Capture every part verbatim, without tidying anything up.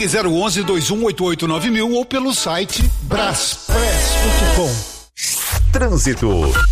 Ligue zero onze, dois um oito oito, nove mil ou pelo site braspress ponto com. Trânsito.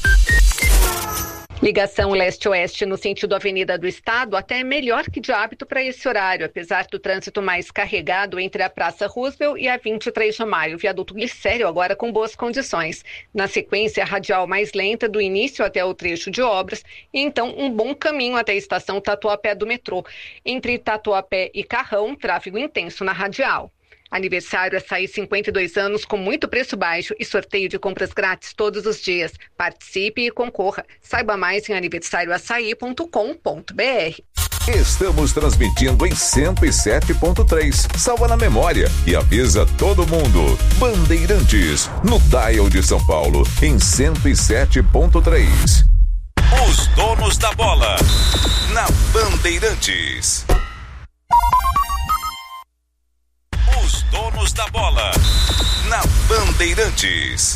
Ligação leste-oeste no sentido Avenida do Estado até melhor que de hábito para esse horário, apesar do trânsito mais carregado entre a Praça Roosevelt e a vinte e três de maio. Viaduto Glicério agora com boas condições. Na sequência, a radial mais lenta do início até o trecho de obras e então um bom caminho até a estação Tatuapé do metrô. Entre Tatuapé e Carrão, tráfego intenso na radial. Aniversário Açaí, cinquenta e dois anos com muito preço baixo e sorteio de compras grátis todos os dias. Participe e concorra. Saiba mais em aniversário açaí ponto com ponto b r. Estamos transmitindo em cento e sete ponto três. Salva na memória e avisa todo mundo. Bandeirantes, no dial de São Paulo, em cento e sete ponto três. Os donos da bola, na Bandeirantes. Os donos da bola, na Bandeirantes.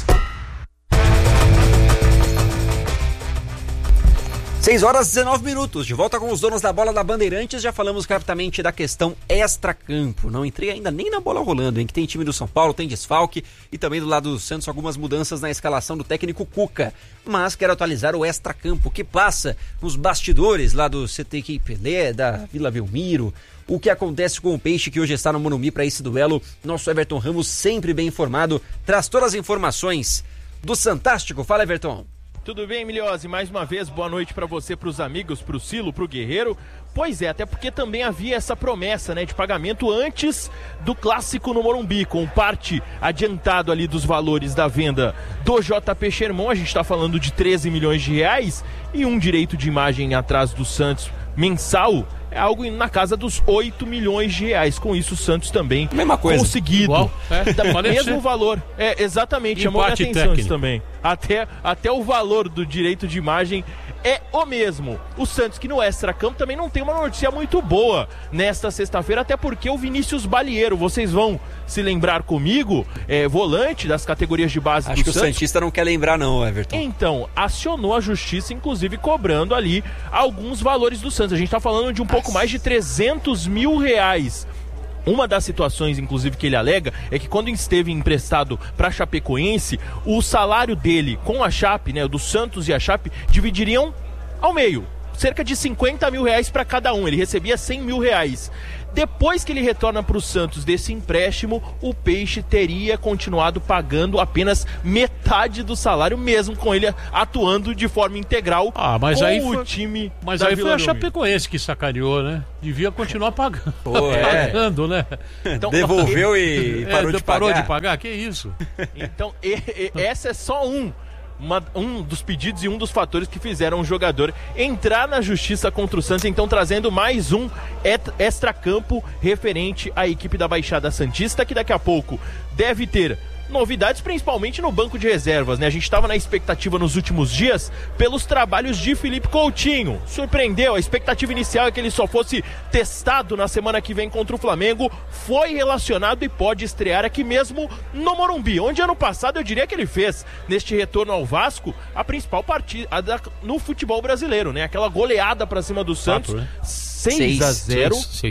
seis horas e dezenove minutos, de volta com os donos da bola da Bandeirantes. Já falamos rapidamente da questão extracampo. Não entrei ainda nem na bola rolando, hein? Que tem time do São Paulo, tem desfalque e também do lado do Santos algumas mudanças na escalação do técnico Cuca. Mas quero atualizar o extracampo, que passa nos bastidores lá do C T Q Pelé, da Vila Belmiro. O que acontece com o Peixe, que hoje está no Morumbi para esse duelo. Nosso Everton Ramos, sempre bem informado, traz todas as informações do Santástico. Fala, Everton. Tudo bem, Miliose? Mais uma vez, boa noite para você, para os amigos, para o Silo, para o Guerreiro. Pois é, até porque também havia essa promessa, né, de pagamento antes do clássico no Morumbi, com parte adiantado ali dos valores da venda do J P Sherman. A gente está falando de treze milhões de reais e um direito de imagem atrás do Santos mensal. É algo na casa dos oito milhões de reais. Com isso, o Santos também Mesma coisa. conseguido. Igual, é, da, mesmo valor. É, exatamente. Chamou a atenção isso também. Até, até o valor do direito de imagem é o mesmo. O Santos, que no extracampo também não tem uma notícia muito boa nesta sexta-feira, até porque o Vinícius Balieiro, vocês vão se lembrar comigo, é, volante das categorias de base Acho do que Santos. o Santista não quer lembrar não, Everton. Então, acionou a justiça, inclusive cobrando ali alguns valores do Santos. A gente tá falando de um pouco mais de trezentos mil reais. Uma das situações, inclusive, que ele alega é que quando esteve emprestado para a Chapecoense, o salário dele com a Chape, né, do Santos e a Chape, dividiriam ao meio, cerca de cinquenta mil reais para cada um. Ele recebia cem mil reais. Depois que ele retorna para o Santos desse empréstimo, o Peixe teria continuado pagando apenas metade do salário, mesmo com ele atuando de forma integral ah, mas com aí o foi, time Mas da aí Vila foi a Belmiro. Chapecoense que sacaneou, né? Devia continuar pagando. Pô, é. pagando, né? Então, devolveu e é, parou de pagar. Parou de pagar? Que isso? Então, e, e, essa é só um. Uma, um dos pedidos e um dos fatores que fizeram o jogador entrar na justiça contra o Santos, então trazendo mais um extracampo referente à equipe da Baixada Santista, que daqui a pouco deve ter novidades, principalmente no banco de reservas, né? A gente estava na expectativa nos últimos dias pelos trabalhos de Felipe Coutinho. Surpreendeu, a expectativa inicial é que ele só fosse testado na semana que vem contra o Flamengo. Foi relacionado e pode estrear aqui mesmo no Morumbi, onde ano passado eu diria que ele fez, neste retorno ao Vasco, a principal partida no futebol brasileiro, né? Aquela goleada pra cima do Santos, Quatro, né? seis a zero.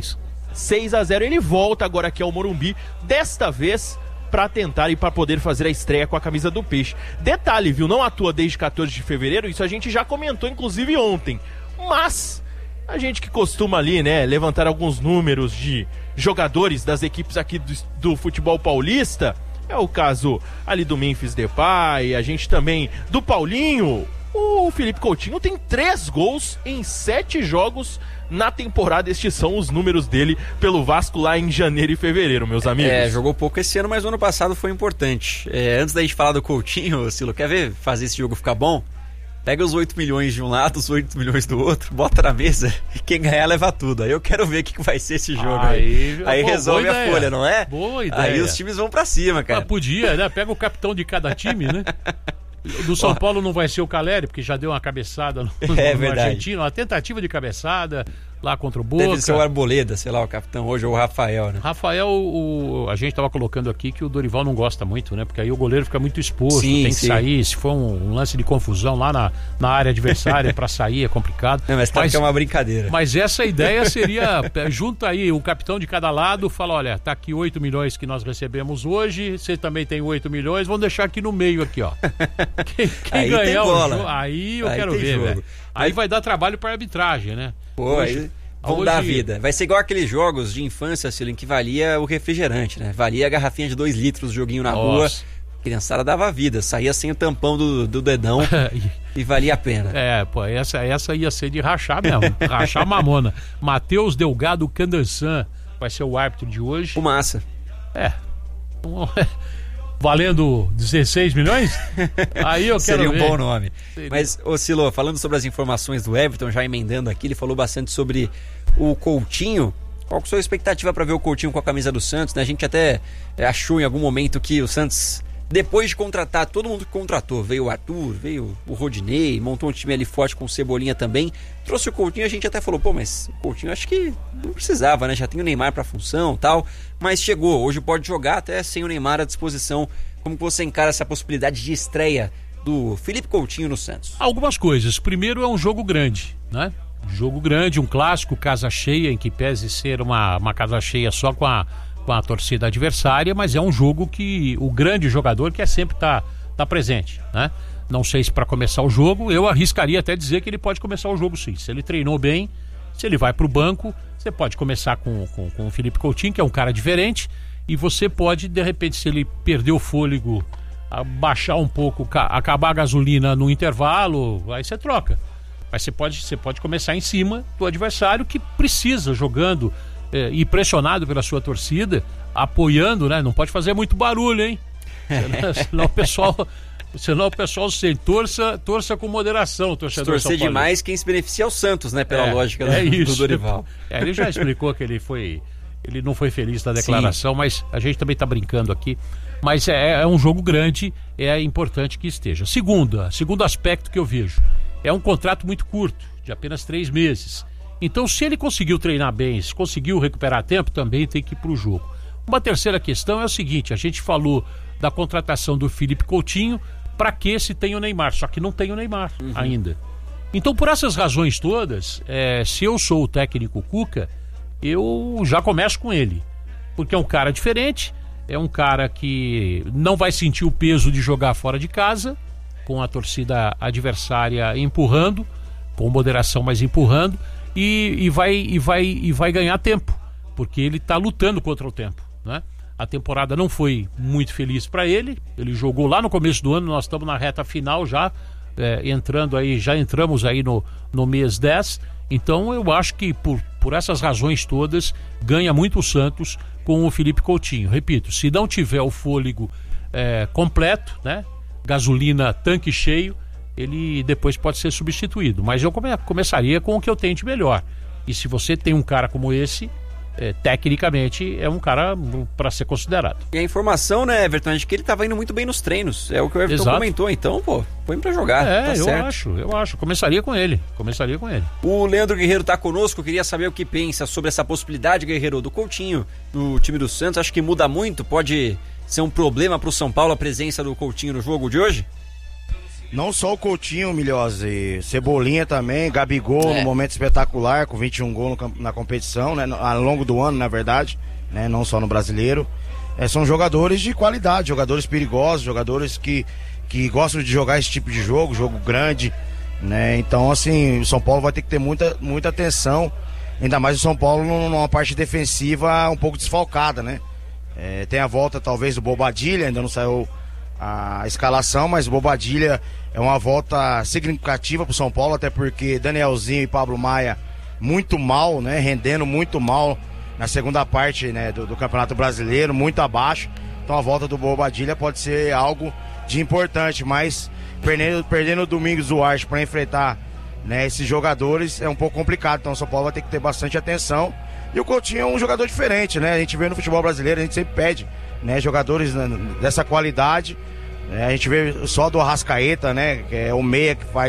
seis a zero, ele volta agora aqui ao Morumbi, desta vez para tentar e para poder fazer a estreia com a camisa do Peixe. Detalhe, viu? Não atua desde quatorze de fevereiro, isso a gente já comentou, inclusive, ontem. Mas a gente que costuma ali, né, levantar alguns números de jogadores das equipes aqui do, do futebol paulista, é o caso ali do Memphis Depay, a gente também do Paulinho. O Felipe Coutinho tem três gols em sete jogos na temporada. Estes são os números dele pelo Vasco lá em janeiro e fevereiro, meus amigos. É, jogou pouco esse ano, mas no ano passado foi importante. É, antes da gente falar do Coutinho, Silo, quer ver fazer esse jogo ficar bom? Pega os oito milhões de um lado, os oito milhões do outro, bota na mesa e quem ganhar leva tudo. Aí eu quero ver o que, que vai ser esse jogo aí. Aí, aí boa, resolve boa a folha, não é? Boa ideia. Aí os times vão pra cima, cara. Ah, podia, né? Pega o capitão de cada time, né? Do São Paulo não vai ser o Caleri, porque já deu uma cabeçada no, é no verdade. argentino, uma tentativa de cabeçada. lá contra o Boca. Deve ser o Arboleda, sei lá, o capitão hoje, ou o Rafael, né? Rafael, o, a gente estava colocando aqui que o Dorival não gosta muito, né? Porque aí o goleiro fica muito exposto, sim, tem que sim. sair. Se for um, um lance de confusão lá na, na área adversária para sair é complicado. Não, mas, mas que é uma brincadeira. Mas essa ideia seria, junta aí o capitão de cada lado, fala, olha, tá aqui oito milhões que nós recebemos hoje, você também tem oito milhões, vamos deixar aqui no meio aqui, ó. Quem, quem aí ganhar o bola. jogo, aí eu aí quero ver, jogo. velho. Aí vai dar trabalho para arbitragem, né? Pô, hoje, aí vão hoje... dar vida. Vai ser igual aqueles jogos de infância, Cílio, em que valia o refrigerante, né? Valia a garrafinha de dois litros, joguinho na Nossa. rua. A criançada dava vida, saía sem o tampão do, do dedão e valia a pena. É, pô, essa, essa ia ser de rachar mesmo, rachar mamona. Matheus Delgado Candansan vai ser o árbitro de hoje. O massa. É. Valendo dezesseis milhões? Aí eu quero Seria um ver. bom nome. Seria. Mas, ô Silo, falando sobre as informações do Everton, já emendando aqui, ele falou bastante sobre o Coutinho. Qual que é a sua expectativa para ver o Coutinho com a camisa do Santos, né? A gente até achou em algum momento que o Santos, depois de contratar todo mundo que contratou, veio o Arthur, veio o Rodinei, montou um time ali forte com o Cebolinha também, trouxe o Coutinho, a gente até falou, pô, mas o Coutinho acho que não precisava, né? Já tem o Neymar pra função e tal, mas chegou, hoje pode jogar até sem o Neymar à disposição. Como que você encara essa possibilidade de estreia do Felipe Coutinho no Santos? Algumas coisas. Primeiro, é um jogo grande, né? Jogo grande, um clássico, casa cheia, em que pese ser uma, uma casa cheia só com a com a torcida adversária, mas é um jogo que o grande jogador quer sempre estar tá, tá presente, né? Não sei se para começar o jogo, eu arriscaria até dizer que ele pode começar o jogo sim. Se ele treinou bem, se ele vai para o banco, você pode começar com, com, com o Felipe Coutinho, que é um cara diferente, e você pode, de repente, se ele perder o fôlego, baixar um pouco, acabar a gasolina no intervalo, aí você troca. Mas você pode, você pode começar em cima do adversário que precisa, jogando É, e pressionado pela sua torcida, apoiando, né? Não pode fazer muito barulho, hein? Senão, senão o pessoal, senão o pessoal se torça, torça com moderação, torcedor. Se torcer demais, quem se beneficia é o Santos, né? Pela é, lógica é do, isso. do Dorival. É, ele já explicou que ele foi, ele não foi feliz na declaração, Sim. mas a gente também está brincando aqui. Mas é, é um jogo grande, é importante que esteja. Segunda, segundo aspecto que eu vejo, é um contrato muito curto, de apenas três meses. Então, se ele conseguiu treinar bem, se conseguiu recuperar tempo, também tem que ir para o jogo. Uma terceira questão é o seguinte, a gente falou da contratação do Felipe Coutinho, para que se tem o Neymar, só que não tem o Neymar uhum. ainda. Então, por essas razões todas, é, se eu sou o técnico Cuca, eu já começo com ele, porque é um cara diferente, é um cara que não vai sentir o peso de jogar fora de casa, com a torcida adversária empurrando, com moderação, mas empurrando, E, e, vai, e, vai, e vai ganhar tempo, porque ele está lutando contra o tempo, né? A temporada não foi muito feliz para ele, ele jogou lá no começo do ano, nós estamos na reta final já, é, entrando aí, já entramos aí no, no mês dez, então eu acho que por, por essas razões todas, ganha muito o Santos com o Felipe Coutinho. Repito, se não tiver o fôlego é, completo, né? Gasolina, tanque cheio, ele depois pode ser substituído, mas eu come, começaria com o que eu tenho de melhor. E se você tem um cara como esse, é, tecnicamente é um cara para ser considerado. E a informação, né, Everton, é de que ele estava indo muito bem nos treinos, é o que o Everton Exato. comentou, então, pô, põe pra jogar. É, tá eu certo. acho, eu acho, começaria com ele, começaria com ele. O Leandro Guerreiro tá conosco, queria saber o que pensa sobre essa possibilidade, Guerreiro, do Coutinho no time do Santos. Acho que muda muito, pode ser um problema pro São Paulo a presença do Coutinho no jogo de hoje? Não só o Coutinho, Milhose, Cebolinha também, Gabigol é. no momento espetacular, com vinte e um gols no, na competição, né, ao longo do ano, na verdade, né, não só no Brasileiro. É, são jogadores de qualidade, jogadores perigosos, jogadores que, que gostam de jogar esse tipo de jogo, jogo grande, né? Então, assim, o São Paulo vai ter que ter muita, muita atenção, ainda mais o São Paulo numa parte defensiva um pouco desfalcada, né? É, tem a volta talvez do Bobadilla, ainda não saiu a escalação, mas Bobadilla é uma volta significativa para o São Paulo, até porque Danielzinho e Pablo Maia muito mal, né, rendendo muito mal na segunda parte, né, do, do Campeonato Brasileiro, muito abaixo. Então a volta do Bobadilla pode ser algo de importante, mas perdendo, perdendo o Domingos Duarte para enfrentar, né, esses jogadores é um pouco complicado. Então o São Paulo vai ter que ter bastante atenção. E o Coutinho é um jogador diferente, né? A gente vê no futebol brasileiro, a gente sempre pede, né, jogadores dessa qualidade. É, a gente vê só do Arrascaeta, né, que é o meia que faz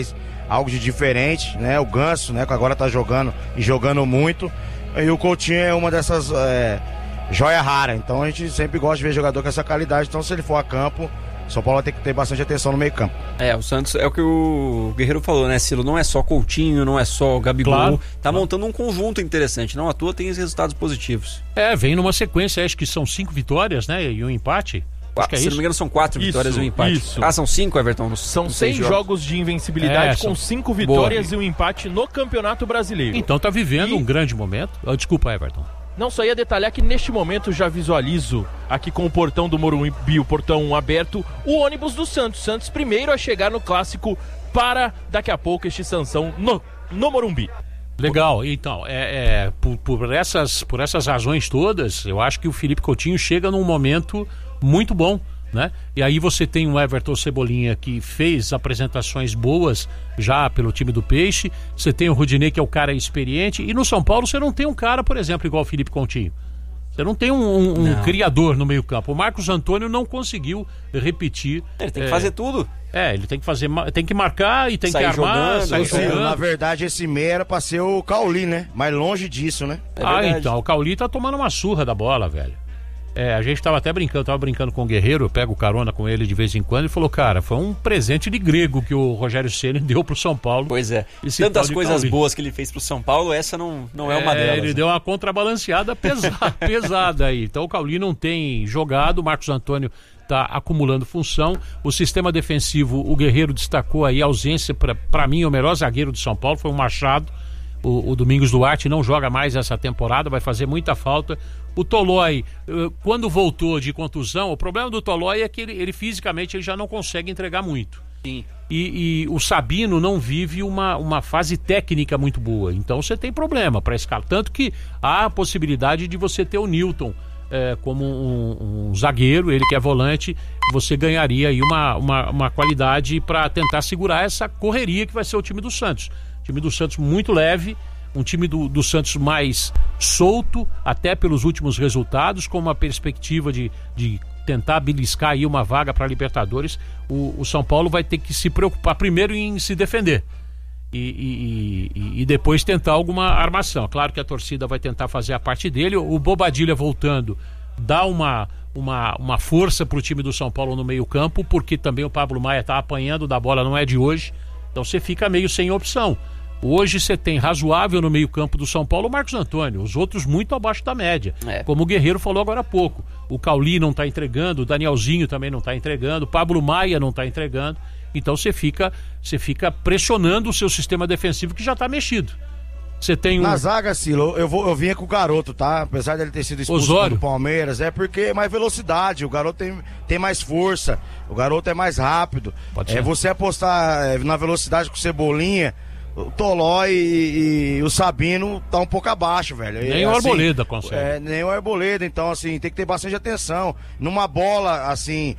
algo de diferente, né? O Ganso, né, que agora tá jogando e jogando muito. E o Coutinho é uma dessas é, joia rara. Então a gente sempre gosta de ver jogador com essa qualidade. Então se ele for a campo, São Paulo vai ter que ter bastante atenção no meio campo. É, o Santos, é o que o Guerreiro falou, né, Cilo? Não é só Coutinho, não é só o Gabigol. Claro. Tá montando um conjunto interessante. Não à toa tem os resultados positivos. É, vem numa sequência, acho que são cinco vitórias, né, e um empate. Acho que é se isso. não me engano são quatro isso, vitórias e um empate. Isso. Ah, são cinco, Everton? Nos, são nos seis jogos. jogos de invencibilidade é, com são... cinco vitórias Boa. e um empate no Campeonato Brasileiro. Então tá vivendo e... um grande momento. Oh, desculpa, Everton. Não, só ia detalhar que neste momento já visualizo aqui com o portão do Morumbi, o portão aberto, o ônibus do Santos. Santos primeiro a chegar no clássico para daqui a pouco este Sansão no, no Morumbi. Legal, então, é, é, por, por, essas, por essas razões todas, eu acho que o Felipe Coutinho chega num momento muito bom, né? E aí você tem o Everton Cebolinha que fez apresentações boas já pelo time do Peixe, você tem o Rodinei que é o cara experiente, e no São Paulo você não tem um cara, por exemplo, igual o Felipe Coutinho. Você não tem um, um, um criador no meio campo. O Marcos Antônio não conseguiu repetir. Ele tem que é, fazer tudo. É, ele tem que fazer, tem que marcar e tem sair que armar, jogando, sair jogando. Na verdade, esse meia era pra ser o Cauli, né? Mas longe disso, né? É ah, então, o Cauli tá tomando uma surra da bola, velho. É, a gente tava até brincando, tava brincando com o Guerreiro, eu pego carona com ele de vez em quando, e falou, cara, foi um presente de grego que o Rogério Ceni deu pro São Paulo. Pois é, tantas coisas Cauli. boas que ele fez pro São Paulo, essa não, não é, é uma delas. Ele né? deu uma contrabalanceada pesada, pesada aí. Então o Cauli não tem jogado, o Marcos Antônio tá acumulando função. O sistema defensivo, o Guerreiro destacou aí a ausência, para mim, o melhor zagueiro de São Paulo foi o Machado. O, o Domingos Duarte não joga mais essa temporada, vai fazer muita falta. O Tolói, quando voltou de contusão, o problema do Tolói é que ele, ele fisicamente ele já não consegue entregar muito. Sim. E, e o Sabino não vive uma, uma fase técnica muito boa. Então você tem problema para escalar. Tanto que há a possibilidade de você ter o Newton é, como um, um zagueiro, ele que é volante, você ganharia aí uma, uma, uma qualidade para tentar segurar essa correria que vai ser o time do Santos. O time do Santos muito leve, um time do, do Santos mais solto, até pelos últimos resultados, com uma perspectiva de, de tentar beliscar aí uma vaga para a Libertadores. O, o São Paulo vai ter que se preocupar primeiro em se defender e, e, e, e depois tentar alguma armação. Claro que a torcida vai tentar fazer a parte dele. O Bobadilha voltando dá uma, uma, uma força para o time do São Paulo no meio campo, porque também o Pablo Maia está apanhando da bola, não é de hoje, então você fica meio sem opção. Hoje você tem razoável no meio campo do São Paulo o Marcos Antônio, os outros muito abaixo da média, é. Como o Guerreiro falou agora há pouco. O Cauli não está entregando, o Danielzinho também não está entregando, o Pablo Maia não está entregando, então você fica, você fica pressionando o seu sistema defensivo que já está mexido. Você tem um... Na zaga, Silo, eu, vou, eu vinha com o garoto, tá? Apesar dele ter sido expulso Osório. do Palmeiras, é porque é mais velocidade, o garoto tem, tem mais força, o garoto é mais rápido. Pode ser. É você apostar é, na velocidade com o Cebolinha, o Tolói e, e o Sabino tá um pouco abaixo, velho. Nem e, o assim, Arboleda consegue. É, nem o Arboleda, então assim, tem que ter bastante atenção. Numa bola, assim,